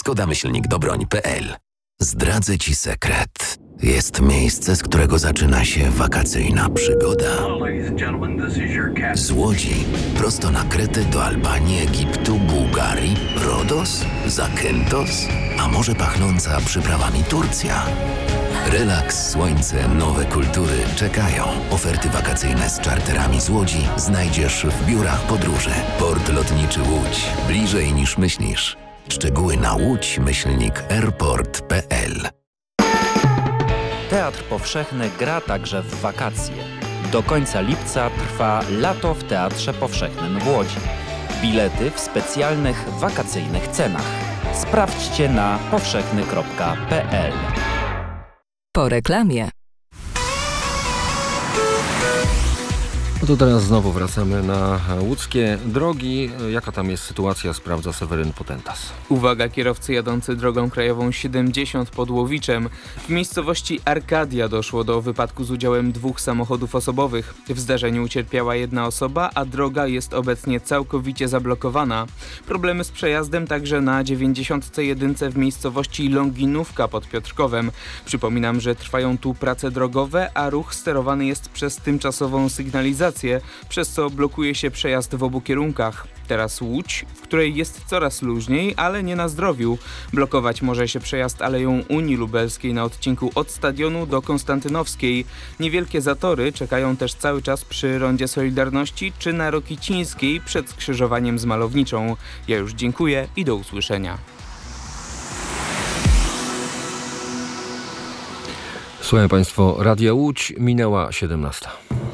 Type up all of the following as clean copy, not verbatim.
skoda-dobroń.pl. Zdradzę Ci sekret. Jest miejsce, z którego zaczyna się wakacyjna przygoda. Z Łodzi prosto na Kretę do Albanii, Egiptu, Bułgarii, Rodos, Zakynthos, a może pachnąca przyprawami Turcja. Relaks, słońce, nowe kultury czekają. Oferty wakacyjne z czarterami z Łodzi znajdziesz w biurach podróży. Port lotniczy Łódź. Bliżej niż myślisz. Szczegóły na łódź-airport.pl. Teatr Powszechny gra także w wakacje. Do końca lipca trwa Lato w Teatrze Powszechnym w Łodzi. Bilety w specjalnych wakacyjnych cenach. Sprawdźcie na powszechny.pl. Po reklamie. No to teraz znowu wracamy na łódzkie drogi. Jaka tam jest sytuacja, sprawdza Seweryn Potentas. Uwaga, kierowcy jadący drogą krajową 70 pod Łowiczem. W miejscowości Arkadia doszło do wypadku z udziałem 2 samochodów osobowych. W zdarzeniu ucierpiała 1 osoba, a droga jest obecnie całkowicie zablokowana. Problemy z przejazdem także na 91 w miejscowości Longinówka pod Piotrkowem. Przypominam, że trwają tu prace drogowe, a ruch sterowany jest przez tymczasową sygnalizację, przez co blokuje się przejazd w obu kierunkach. Teraz Łódź, w której jest coraz luźniej, ale nie na zdrowiu. Blokować może się przejazd Aleją Unii Lubelskiej na odcinku od Stadionu do Konstantynowskiej. Niewielkie zatory czekają też cały czas przy Rondzie Solidarności czy na Rokicińskiej przed skrzyżowaniem z Malowniczą. Ja już dziękuję i do usłyszenia. Słuchają Państwo Radia Łódź, minęła 17.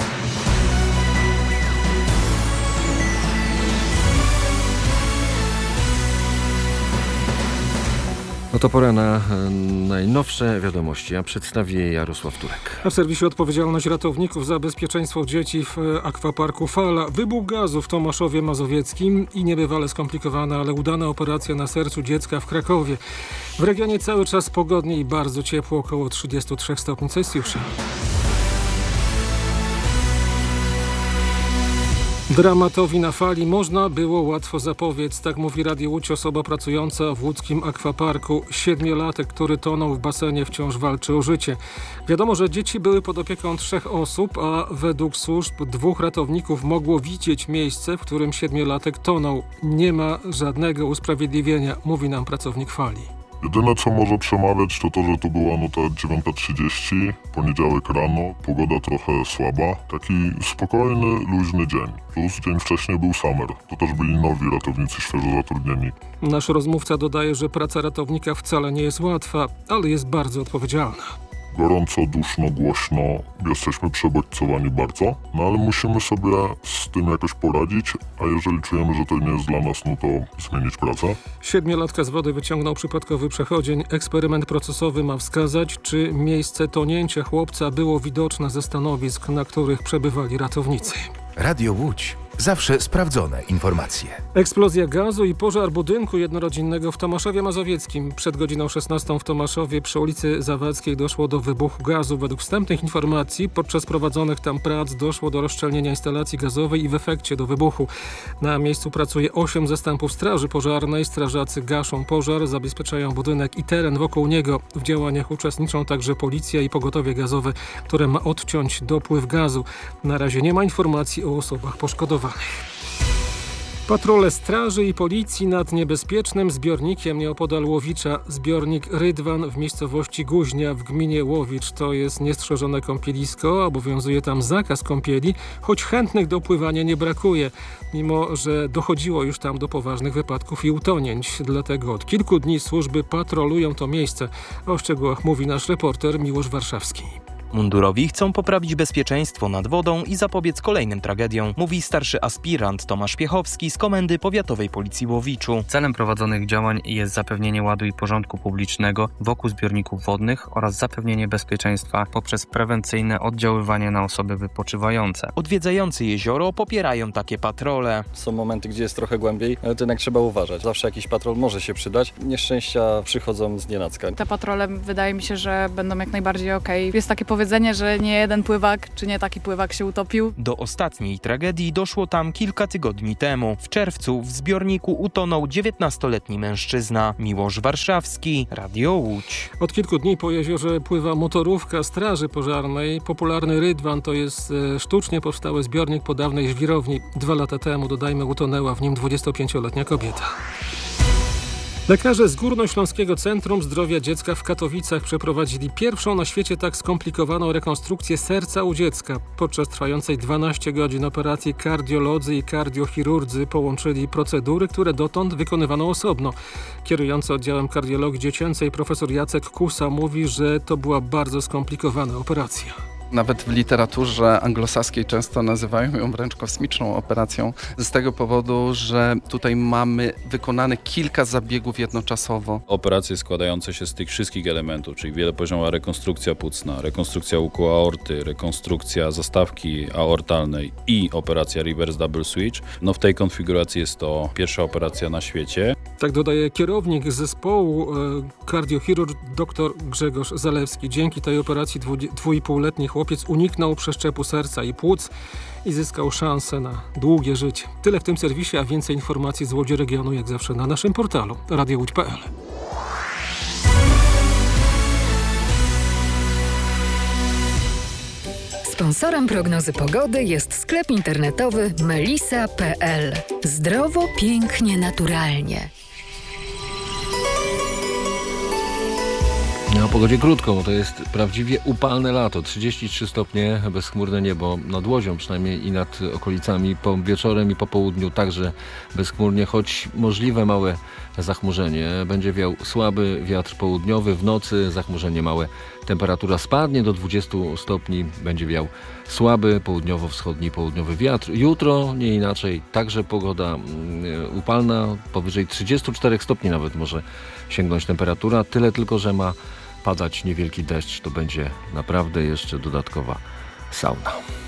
No to pora na najnowsze wiadomości, a przedstawi je Jarosław Turek. W serwisie Odpowiedzialność Ratowników za bezpieczeństwo dzieci w akwaparku Fala. Wybuch gazu w Tomaszowie Mazowieckim i niebywale skomplikowana, ale udana operacja na sercu dziecka w Krakowie. W regionie cały czas pogodnie i bardzo ciepło, około 33 stopni Celsjusza. Dramatowi na Fali można było łatwo zapobiec, tak mówi Radio Łódź osoba pracująca w łódzkim akwaparku. 7-latek, który tonął w basenie, wciąż walczy o życie. Wiadomo, że dzieci były pod opieką 3 osób, a według służb 2 ratowników mogło widzieć miejsce, w którym 7-latek tonął. Nie ma żadnego usprawiedliwienia, mówi nam pracownik Fali. Jedyne co może przemawiać to to, że to była nuta 9:30, poniedziałek rano, pogoda trochę słaba, taki spokojny, luźny dzień. Plus dzień wcześniej był summer, to też byli nowi ratownicy świeżo zatrudnieni. Nasz rozmówca dodaje, że praca ratownika wcale nie jest łatwa, ale jest bardzo odpowiedzialna. Gorąco, duszno, głośno, jesteśmy przebodźcowani bardzo, no ale musimy sobie z tym jakoś poradzić, a jeżeli czujemy, że to nie jest dla nas, no to zmienić pracę. 7-latka z wody wyciągnął przypadkowy przechodzień. Eksperyment procesowy ma wskazać, czy miejsce tonięcia chłopca było widoczne ze stanowisk, na których przebywali ratownicy. Radio Łódź. Zawsze sprawdzone informacje. Eksplozja gazu i pożar budynku jednorodzinnego w Tomaszowie Mazowieckim. Przed godziną 16 w Tomaszowie przy ulicy Zawadzkiej doszło do wybuchu gazu. Według wstępnych informacji podczas prowadzonych tam prac doszło do rozszczelnienia instalacji gazowej i w efekcie do wybuchu. Na miejscu pracuje 8 zastępów straży pożarnej. Strażacy gaszą pożar, zabezpieczają budynek i teren wokół niego. W działaniach uczestniczą także policja i pogotowie gazowe, które ma odciąć dopływ gazu. Na razie nie ma informacji o osobach poszkodowanych. Patrole straży i policji nad niebezpiecznym zbiornikiem nieopodal Łowicza. Zbiornik Rydwan w miejscowości Guźnia w gminie Łowicz. To jest niestrzeżone kąpielisko, obowiązuje tam zakaz kąpieli, choć chętnych do pływania nie brakuje, mimo że dochodziło już tam do poważnych wypadków i utonięć. Dlatego od kilku dni służby patrolują to miejsce. O szczegółach mówi nasz reporter Miłosz Warszawski. Mundurowi chcą poprawić bezpieczeństwo nad wodą i zapobiec kolejnym tragediom, mówi starszy aspirant Tomasz Piechowski z Komendy Powiatowej Policji w Łowiczu. Celem prowadzonych działań jest zapewnienie ładu i porządku publicznego wokół zbiorników wodnych oraz zapewnienie bezpieczeństwa poprzez prewencyjne oddziaływanie na osoby wypoczywające. Odwiedzający jezioro popierają takie patrole. Są momenty, gdzie jest trochę głębiej, ale to jednak trzeba uważać. Zawsze jakiś patrol może się przydać. Nieszczęścia przychodzą znienacka. Te patrole wydaje mi się, że będą jak najbardziej okej. Jest takie powiedzenie powiedzenie, że nie jeden pływak, czy nie taki pływak się utopił. Do ostatniej tragedii doszło tam kilka tygodni temu. W czerwcu w zbiorniku utonął 19-letni mężczyzna. Miłosz Warszawski, Radio Łódź. Od kilku dni po jeziorze pływa motorówka Straży Pożarnej. Popularny Rydwan to jest sztucznie powstały zbiornik po dawnej żwirowni. 2 lata temu, dodajmy, utonęła w nim 25-letnia kobieta. Lekarze z Górnośląskiego Centrum Zdrowia Dziecka w Katowicach przeprowadzili pierwszą na świecie tak skomplikowaną rekonstrukcję serca u dziecka. Podczas trwającej 12 godzin operacji kardiolodzy i kardiochirurdzy połączyli procedury, które dotąd wykonywano osobno. Kierujący oddziałem kardiologii dziecięcej profesor Jacek Kusa mówi, że to była bardzo skomplikowana operacja. Nawet w literaturze anglosaskiej często nazywają ją wręcz kosmiczną operacją z tego powodu, że tutaj mamy wykonane kilka zabiegów jednoczasowo. Operacje składające się z tych wszystkich elementów, czyli wielopoziomowa rekonstrukcja płucna, rekonstrukcja łuku aorty, rekonstrukcja zastawki aortalnej i operacja reverse double switch. W tej konfiguracji jest to pierwsza operacja na świecie. Tak dodaje kierownik zespołu, kardiochirurg dr Grzegorz Zalewski. Dzięki tej operacji 2,5-letni chłopiec uniknął przeszczepu serca i płuc i zyskał szansę na długie życie. Tyle w tym serwisie, a więcej informacji z Łodzi Regionu jak zawsze na naszym portalu radiołódź.pl. Sponsorem prognozy pogody jest sklep internetowy melisa.pl. Zdrowo, pięknie, naturalnie. O pogodzie krótko, bo to jest prawdziwie upalne lato. 33 stopnie, bezchmurne niebo nad Łodzią przynajmniej i nad okolicami. Wieczorem i po południu także bezchmurnie, choć możliwe małe zachmurzenie. Będzie wiał słaby wiatr południowy, w nocy zachmurzenie małe. Temperatura spadnie do 20 stopni, będzie wiał słaby południowo-wschodni, południowy wiatr. Jutro nie inaczej, także pogoda upalna, powyżej 34 stopni nawet może sięgnąć temperatura. Tyle tylko, że ma padać niewielki deszcz, to będzie naprawdę jeszcze dodatkowa sauna.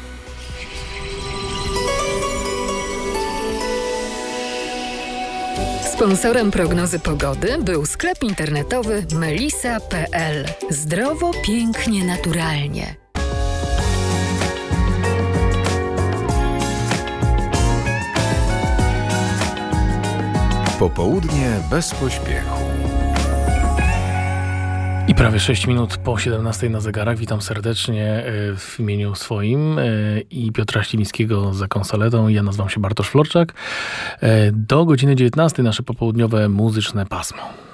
Sponsorem prognozy pogody był sklep internetowy melisa.pl. Zdrowo, pięknie, naturalnie. Popołudnie bez pośpiechu. I prawie 6 minut po 17 na zegarach. Witam serdecznie w imieniu swoim i Piotra Ślińskiego za konsoletą. Ja nazywam się Bartosz Florczak. Do godziny 19 nasze popołudniowe muzyczne pasmo.